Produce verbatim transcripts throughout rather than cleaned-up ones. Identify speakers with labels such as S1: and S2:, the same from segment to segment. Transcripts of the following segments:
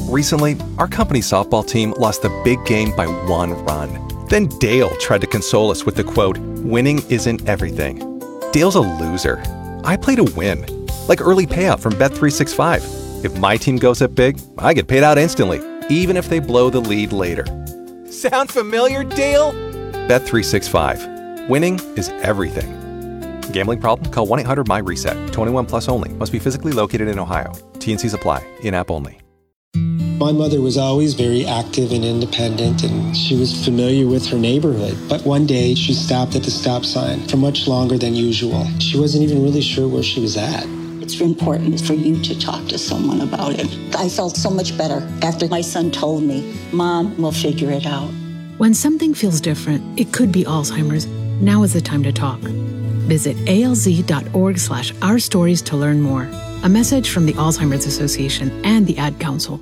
S1: Recently, our company softball team lost the big game by one run. Then Dale tried to console us with the quote, "Winning isn't everything." Dale's a loser. I play to win. Like early payout from Bet three sixty-five. If my team goes up big, I get paid out instantly, even if they blow the lead later. Sound familiar, Dale? Bet three sixty-five. Winning is everything. Gambling problem? Call one eight hundred M Y reset. twenty-one plus only. Must be physically located in Ohio. T N Cs apply. In-app only.
S2: My mother was always very active and independent, and she was familiar with her neighborhood. But one day, she stopped at the stop sign for much longer than usual. She wasn't even really sure where she was at.
S3: It's important for you to talk to someone about it. I felt so much better after my son told me, "Mom, we'll figure it out."
S4: When something feels different, it could be Alzheimer's. Now is the time to talk. Visit alz.org slash our stories to learn more. A message from the Alzheimer's Association and the Ad Council.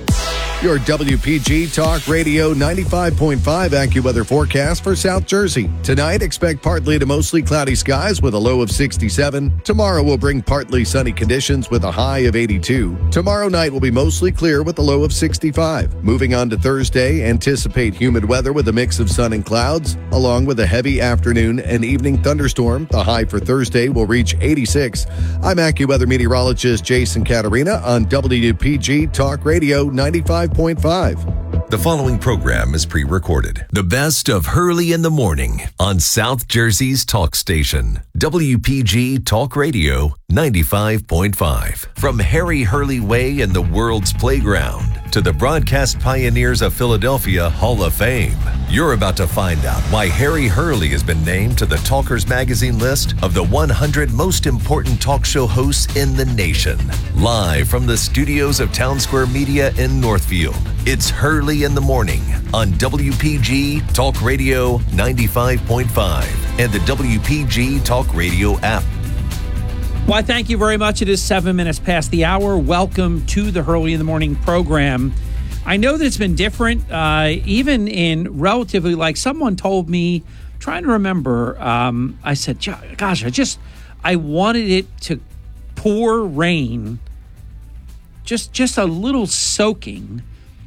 S5: Your W P G Talk Radio ninety-five point five AccuWeather forecast for South Jersey. Tonight, expect partly to mostly cloudy skies with a low of sixty-seven. Tomorrow will bring partly sunny conditions with a high of eighty-two. Tomorrow night will be mostly clear with a low of sixty-five. Moving on to Thursday, anticipate humid weather with a mix of sun and clouds, along with a heavy afternoon and evening thunderstorm. The high for Thursday will reach eighty-six. I'm AccuWeather meteorologist Jason Caterina on W P G Talk Radio ninety-five point five.
S6: The following program is pre-recorded. The best of Hurley in the Morning on South Jersey's talk station, W P G Talk Radio ninety-five point five. From Harry Hurley Way in the world's playground to the broadcast pioneers of Philadelphia Hall of Fame, you're about to find out why Harry Hurley has been named to the Talkers Magazine list of the one hundred most important talk show hosts in the nation. Live from the studios of Town Square Media in Northfield, it's Hurley in the Morning on W P G Talk Radio ninety-five point five and the W P G Talk Radio app.
S7: Well, thank you very much. It is seven minutes past the hour. Welcome to the Hurley in the Morning program. I know that it's been different, uh, even in relatively, like someone told me, trying to remember, um, I said, gosh, I just, I wanted it to pour rain, just, just a little soaking,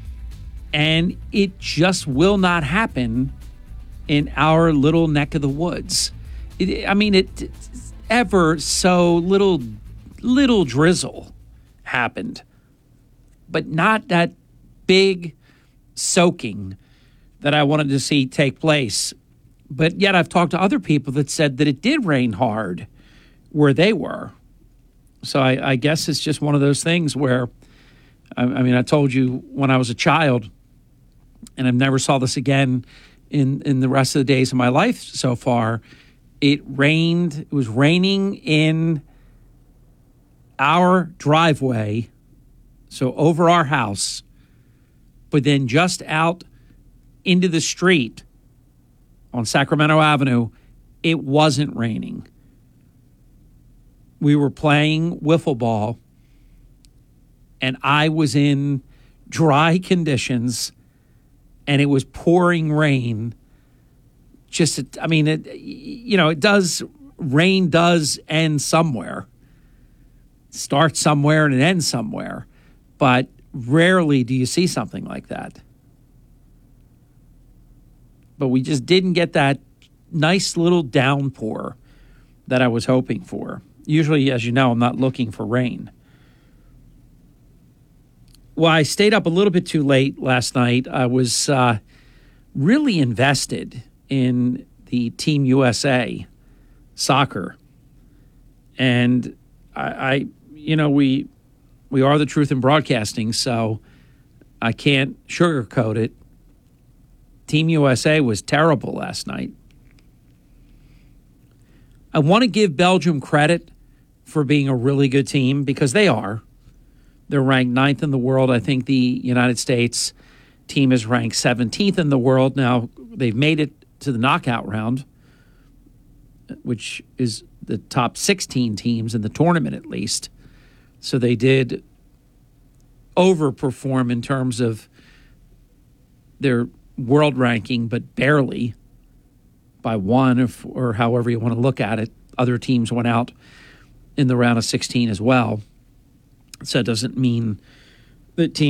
S7: and it just will not happen in our little neck of the woods. It, I mean, it, it's ever so little, little drizzle happened, but not that big soaking that I wanted to see take place. But yet I've talked to other people that said that it did rain hard where they were. So I, I guess it's just one of those things where, I, I mean, I told you when I was a child, and I've never saw this again in, in the rest of the days of my life so far, it rained, it was raining in our driveway, so over our house, but then just out into the street on Sacramento Avenue, it wasn't raining. We were playing wiffle ball, and I was in dry conditions, and it was pouring rain. Just, I mean, it, you know, it does, rain does end somewhere. It starts somewhere and it ends somewhere. But rarely do you see something like that. But we just didn't get that nice little downpour that I was hoping for. Usually, as you know, I'm not looking for rain. Well, I stayed up a little bit too late last night. I was uh, really invested in the Team U S A soccer. And I, I you know, we we are the truth in broadcasting, so I can't sugarcoat it. Team U S A was terrible last night. I want to give Belgium credit for being a really good team, because they are. They're ranked ninth in the world. I think the United States team is ranked seventeenth in the world. Now, they've made it to the knockout round, which is the top sixteen teams in the tournament at least. So they did overperform in terms of their world ranking, but barely by one, if, or however you want to look at it. Other teams went out in the round of sixteen as well. So it doesn't mean that team